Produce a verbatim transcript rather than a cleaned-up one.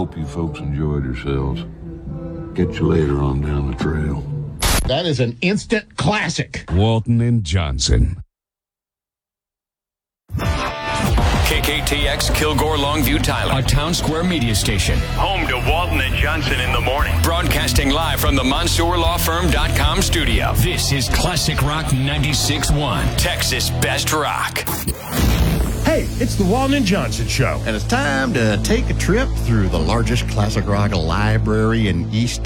Hope you folks enjoyed yourselves. Get you later on down the trail. That is an instant classic. Walton and Johnson. K K T X Kilgore Longview Tyler, a Town Square media station. Home to Walton and Johnson in the morning. Broadcasting live from the Mansour Law Firm dot com studio. This is Classic Rock ninety-six point one, Texas Best Rock. Hey, it's the Walton and Johnson Show. And it's time to take a trip through the largest classic rock library in East